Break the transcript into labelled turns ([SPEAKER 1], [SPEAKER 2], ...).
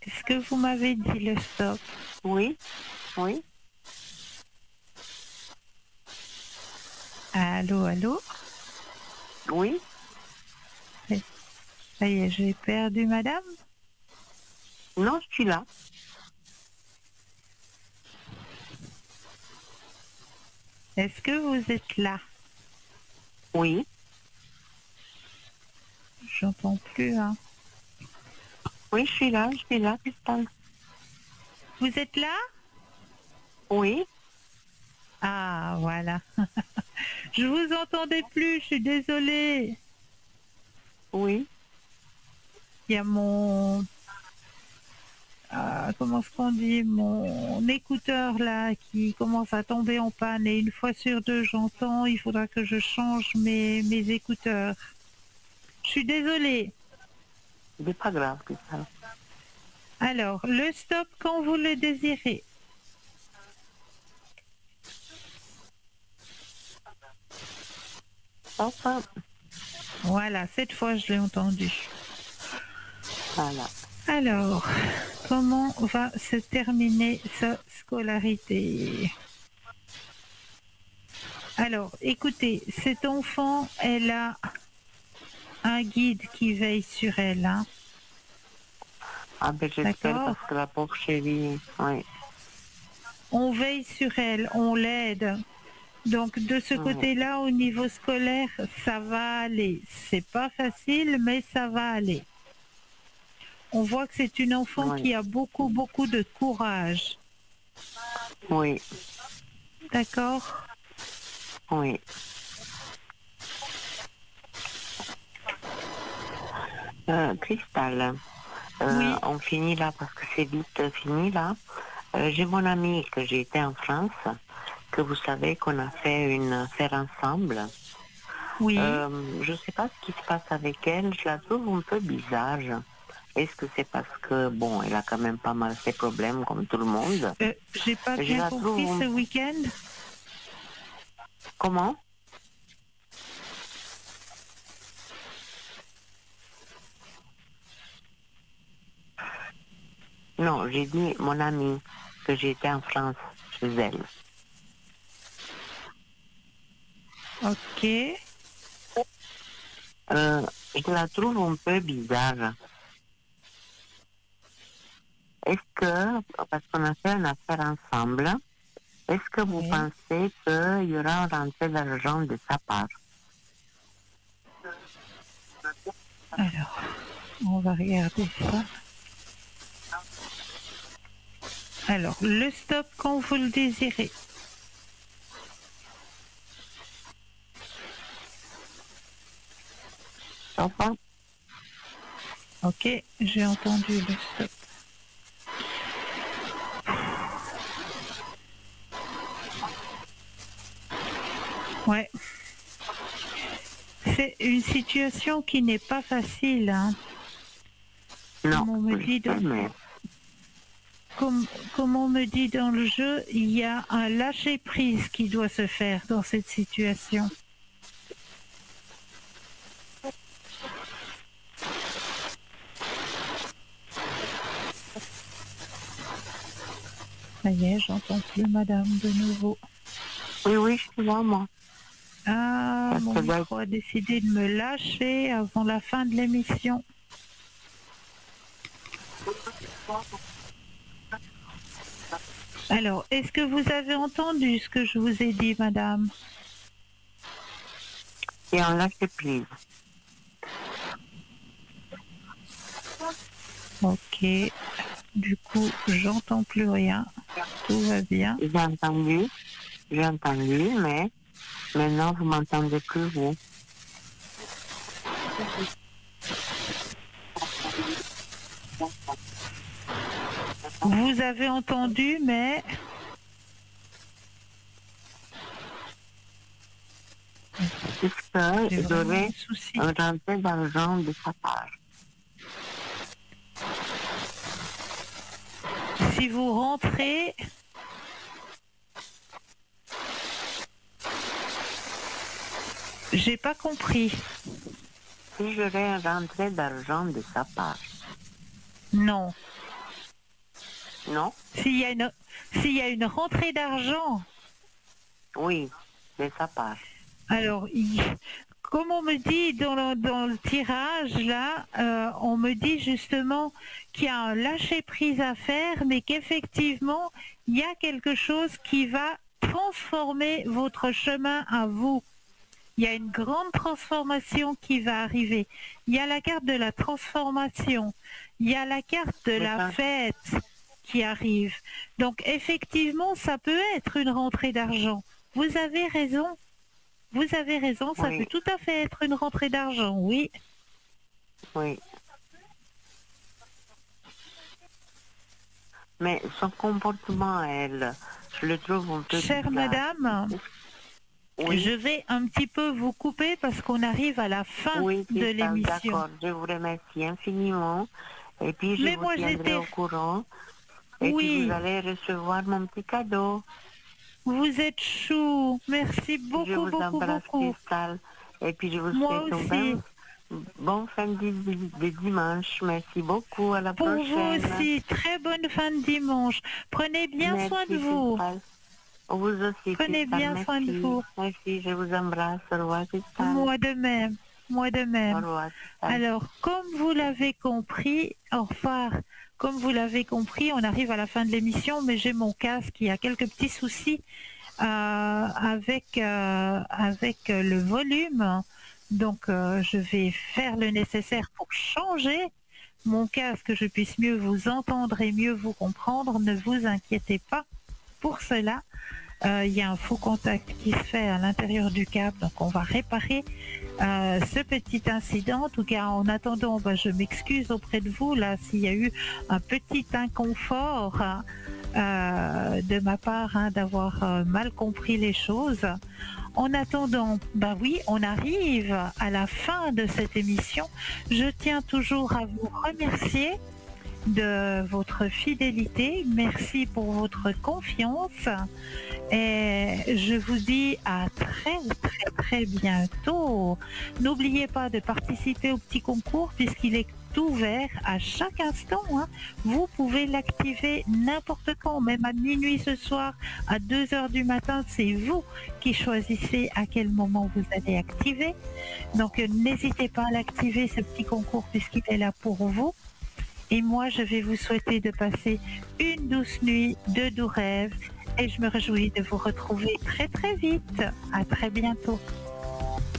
[SPEAKER 1] Est-ce que vous m'avez dit le stop?
[SPEAKER 2] Oui, oui,
[SPEAKER 1] Allô, allô?
[SPEAKER 2] oui.
[SPEAKER 1] Ça y est, j'ai perdu madame?
[SPEAKER 2] Non, je suis là.
[SPEAKER 1] Est-ce que vous êtes là?
[SPEAKER 2] Oui,
[SPEAKER 1] J'entends plus, hein.
[SPEAKER 2] oui, je suis là, Christelle.
[SPEAKER 1] Vous êtes là?
[SPEAKER 2] Oui,
[SPEAKER 1] Ah, voilà. Je vous entendais plus, je suis désolée.
[SPEAKER 2] oui,
[SPEAKER 1] Il y a mon... comment est-ce qu'on dit? Mon écouteur là qui commence à tomber en panne et une fois sur deux j'entends, il faudra que je change mes écouteurs. Je suis désolée.
[SPEAKER 2] c'est pas grave, Christelle.
[SPEAKER 1] Alors, le stop quand vous le désirez.
[SPEAKER 2] Enfin,
[SPEAKER 1] Voilà, cette fois je l'ai entendu.
[SPEAKER 2] voilà.
[SPEAKER 1] Alors, comment va se terminer sa scolarité? Alors, écoutez, cet enfant, elle a un guide qui veille sur elle, hein,
[SPEAKER 2] Ah ben j'espère
[SPEAKER 1] d'accord?
[SPEAKER 2] parce que la pauvre chérie, oui,
[SPEAKER 1] On veille sur elle, on l'aide. Donc de ce
[SPEAKER 2] oui,
[SPEAKER 1] côté-là, au niveau scolaire, ça va aller. C'est pas facile, mais ça va aller. On voit que c'est une enfant
[SPEAKER 2] oui,
[SPEAKER 1] qui a beaucoup, beaucoup de courage.
[SPEAKER 2] oui,
[SPEAKER 1] D'accord?
[SPEAKER 2] oui. Cristal,
[SPEAKER 1] Oui,
[SPEAKER 2] on finit là parce que c'est vite fini là. J'ai mon amie que j'ai été en France, que vous savez qu'on a fait une affaire ensemble.
[SPEAKER 1] oui.
[SPEAKER 2] Je ne sais pas ce qui se passe avec elle, je la trouve un peu bizarre. Est-ce que c'est parce que, bon, elle a quand même pas mal ses problèmes comme tout le monde.
[SPEAKER 1] J'ai pas
[SPEAKER 2] Je
[SPEAKER 1] bien
[SPEAKER 2] la
[SPEAKER 1] compris
[SPEAKER 2] trouve...
[SPEAKER 1] ce week-end.
[SPEAKER 2] Comment? Non, j'ai dit mon amie que j'étais en France chez elle.
[SPEAKER 1] Ok.
[SPEAKER 2] Je la trouve un peu bizarre. Est-ce que, parce qu'on a fait une affaire ensemble, est-ce que vous
[SPEAKER 1] Oui.
[SPEAKER 2] pensez qu'il y aura une rentrée d'argent de sa part?
[SPEAKER 1] Alors, on va regarder ça. Alors, le stop quand vous le désirez.
[SPEAKER 2] Enfin,
[SPEAKER 1] Ok, j'ai entendu le stop. Ouais, c'est une situation qui n'est pas facile, hein.
[SPEAKER 2] non,
[SPEAKER 1] Comme on me
[SPEAKER 2] je
[SPEAKER 1] dit
[SPEAKER 2] sais,
[SPEAKER 1] dans,
[SPEAKER 2] mais
[SPEAKER 1] comme on me dit dans le jeu, il y a un lâcher-prise qui doit se faire dans cette situation. Ça y est, j'entends plus madame de nouveau.
[SPEAKER 2] oui, oui, je suis là, moi.
[SPEAKER 1] Ah, mon
[SPEAKER 2] Ça doit être...
[SPEAKER 1] micro a décidé de me lâcher avant la fin de l'émission. Alors, est-ce que vous avez entendu ce que je vous ai dit, madame?
[SPEAKER 2] Et on lâche prise.
[SPEAKER 1] Ok, du coup, j'entends plus rien. Tout va bien.
[SPEAKER 2] J'ai entendu, mais maintenant vous m'entendez plus, vous.
[SPEAKER 1] Vous avez entendu, mais j'ai
[SPEAKER 2] Puisque
[SPEAKER 1] vraiment un
[SPEAKER 2] j'aurai
[SPEAKER 1] souci.
[SPEAKER 2] un rentrée d'argent de sa part.
[SPEAKER 1] Si vous rentrez, j'ai pas compris.
[SPEAKER 2] Si j'aurai un rentrée d'argent de sa part.
[SPEAKER 1] Non.
[SPEAKER 2] Non?
[SPEAKER 1] S'il y a une, s'il y a une rentrée d'argent,
[SPEAKER 2] Oui, de sa part.
[SPEAKER 1] alors, comme on me dit dans le tirage, là, on me dit justement qu'il y a un lâcher-prise à faire, mais qu'effectivement, il y a quelque chose qui va transformer votre chemin à vous. Il y a une grande transformation qui va arriver. Il y a la carte de la transformation. Il y a la carte de
[SPEAKER 2] Mais
[SPEAKER 1] la
[SPEAKER 2] quand,
[SPEAKER 1] fête qui arrive. Donc effectivement, ça peut être une rentrée d'argent. Vous avez raison. Vous avez raison, ça peut
[SPEAKER 2] oui,
[SPEAKER 1] tout à fait être une rentrée d'argent, oui.
[SPEAKER 2] oui. Mais son comportement, elle, je le trouve un peu
[SPEAKER 1] Chère
[SPEAKER 2] bizarre.
[SPEAKER 1] madame, je
[SPEAKER 2] Oui,
[SPEAKER 1] vais un petit peu vous couper parce qu'on arrive à la fin
[SPEAKER 2] oui,
[SPEAKER 1] de
[SPEAKER 2] Cristal,
[SPEAKER 1] l'émission.
[SPEAKER 2] d'accord. Je vous remercie infiniment. Et puis, je
[SPEAKER 1] Mais
[SPEAKER 2] vous
[SPEAKER 1] moi
[SPEAKER 2] tiendrai
[SPEAKER 1] j'étais...
[SPEAKER 2] au courant. Et puis, vous
[SPEAKER 1] Oui,
[SPEAKER 2] allez recevoir mon petit cadeau.
[SPEAKER 1] vous êtes chou. Merci
[SPEAKER 2] Je
[SPEAKER 1] beaucoup,
[SPEAKER 2] vous
[SPEAKER 1] beaucoup,
[SPEAKER 2] embrasse,
[SPEAKER 1] beaucoup.
[SPEAKER 2] Cristal. Et puis, je vous
[SPEAKER 1] Moi
[SPEAKER 2] souhaite un
[SPEAKER 1] aussi.
[SPEAKER 2] bon fin de dimanche. Merci beaucoup. À la
[SPEAKER 1] Pour vous
[SPEAKER 2] prochaine.
[SPEAKER 1] aussi, très bonne fin de dimanche. Prenez bien soin de
[SPEAKER 2] Merci,
[SPEAKER 1] vous.
[SPEAKER 2] Cristal. Vous aussi,
[SPEAKER 1] Prenez
[SPEAKER 2] Cristal.
[SPEAKER 1] bien soin de
[SPEAKER 2] Merci.
[SPEAKER 1] vous.
[SPEAKER 2] Merci, je vous embrasse. Au revoir, Cristal.
[SPEAKER 1] Moi de même. Moi de
[SPEAKER 2] Au
[SPEAKER 1] même.
[SPEAKER 2] revoir, Cristal.
[SPEAKER 1] Alors, comme vous l'avez compris, au revoir. Comme vous l'avez compris, on arrive à la fin de l'émission, mais j'ai mon casque qui a quelques petits soucis avec le volume. Donc, je vais faire le nécessaire pour changer mon casque, que je puisse mieux vous entendre et mieux vous comprendre. Ne vous inquiétez pas pour cela. Il y a un faux contact qui se fait à l'intérieur du câble, donc on va réparer ce petit incident. En tout cas, en attendant, je m'excuse auprès de vous là s'il y a eu un petit inconfort de ma part, d'avoir mal compris les choses. En attendant, oui, on arrive à la fin de cette émission. Je tiens toujours à vous remercier de votre fidélité. Merci pour votre confiance. Et je vous dis à très très très bientôt. N'oubliez pas de participer au petit concours puisqu'il est ouvert à chaque instant. Vous pouvez l'activer n'importe quand, même à minuit ce soir, à 2 heures du matin. C'est vous qui choisissez à quel moment vous allez activer. Donc n'hésitez pas à l'activer, ce petit concours, puisqu'il est là pour vous. Et moi, je vais vous souhaiter de passer une douce nuit, de doux rêves. Et je me réjouis de vous retrouver très très vite. À très bientôt.